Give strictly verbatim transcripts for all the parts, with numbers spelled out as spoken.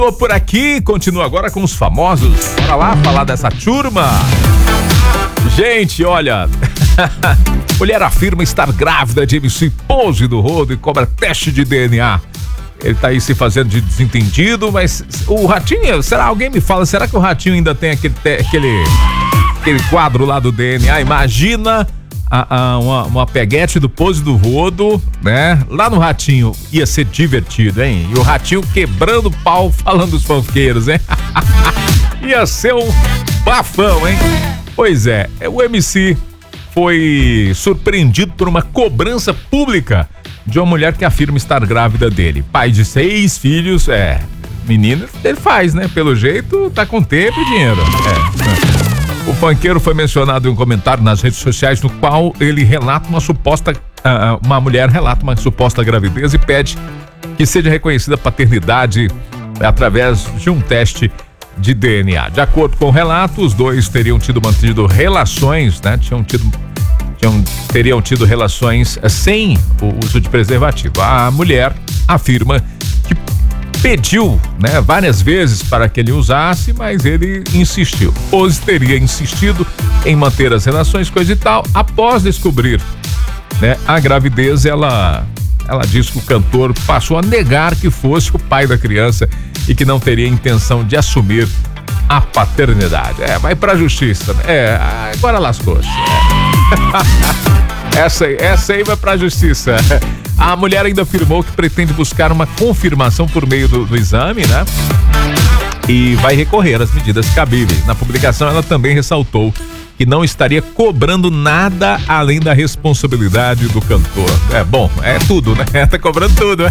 Tô por aqui, continuo agora com os famosos. Bora lá falar dessa turma. Gente, olha, mulher afirma estar grávida de M C Pose do Rodo e cobra teste de D N A. Ele tá aí se fazendo de desentendido, mas o Ratinho, será? Alguém me fala, será que o Ratinho ainda tem aquele, aquele, aquele quadro lá do D N A? Imagina a, a, uma, uma peguete do Pose do Rodo, né? Lá no Ratinho ia ser divertido, hein? E o Ratinho quebrando o pau falando dos funkeiros, hein? Ia ser um bafão, hein? Pois é, o M C foi surpreendido por uma cobrança pública de uma mulher que afirma estar grávida dele. Pai de seis filhos, é, menina, ele faz, né? Pelo jeito, tá com tempo e dinheiro. É. O funkeiro foi mencionado em um comentário nas redes sociais no qual ele relata uma suposta, uh, uma mulher relata uma suposta gravidez e pede que seja reconhecida a paternidade através de um teste de D N A. De acordo com o relato, os dois teriam tido mantido relações, né? Tinham tido, tinham, teriam tido relações sem o uso de preservativo. A mulher afirma que pediu, né, várias vezes para que ele usasse, mas ele insistiu. Pose teria insistido em manter as relações, coisa e tal. Após descobrir, né, a gravidez, ela, ela diz que o cantor passou a negar que fosse o pai da criança e que não teria intenção de assumir a paternidade. É, vai pra justiça, né? É, agora lascou-se. É. essa, essa aí vai pra justiça. A mulher ainda afirmou que pretende buscar uma confirmação por meio do, do exame, né? E vai recorrer às medidas cabíveis. Na publicação, ela também ressaltou que não estaria cobrando nada além da responsabilidade do cantor. É bom, é tudo, né? Tá cobrando tudo.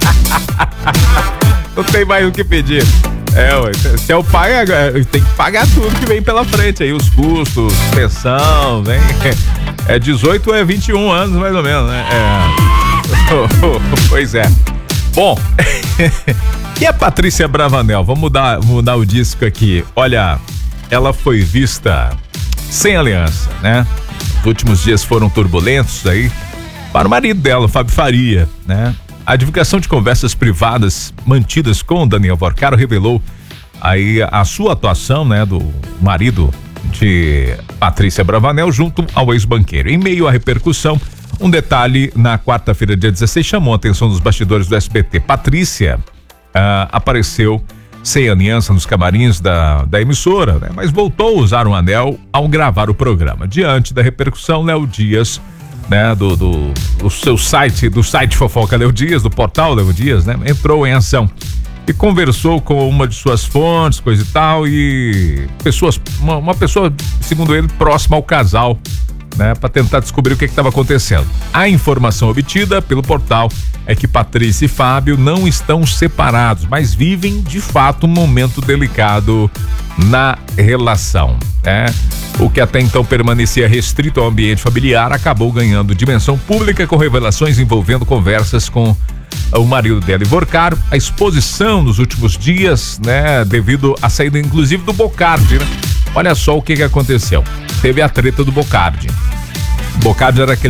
Não tem mais o que pedir. É, ué, se é o pai, tem que pagar tudo que vem pela frente aí, os custos, pensão, né? É dezoito ou é vinte e um anos, mais ou menos, né? É. Pois é. Bom, e a Patrícia Bravanel? Vamos mudar, mudar o disco aqui. Olha, ela foi vista sem aliança, né? Os últimos dias foram turbulentos aí para o marido dela, Fábio Faria, né? A divulgação de conversas privadas mantidas com Daniel Vorcaro revelou aí a sua atuação, né, do marido de Patrícia Bravanel junto ao ex-banqueiro. Em meio à repercussão, um detalhe na quarta-feira, dia dezesseis, chamou a atenção dos bastidores do S B T. Patrícia ah, apareceu sem aliança nos camarins da, da emissora, né, mas voltou a usar um anel ao gravar o programa. Diante da repercussão, Léo Dias, né, do, do, do seu site, do site Fofoca Léo Dias, do portal Léo Dias, né, entrou em ação e conversou com uma de suas fontes, coisa e tal, e pessoas, uma, uma pessoa, segundo ele, próxima ao casal, né, para tentar descobrir o que estava acontecendo. A informação obtida pelo portal é que Patrícia e Fábio não estão separados, mas vivem de fato um momento delicado na relação, né? O que até então permanecia restrito ao ambiente familiar acabou ganhando dimensão pública com revelações envolvendo conversas com o marido dela e Vorcaro. A exposição nos últimos dias, né, devido à saída inclusive do Bocardi, né? Olha só o que que aconteceu. Teve a treta do Bocardi. O Bocardi era aquele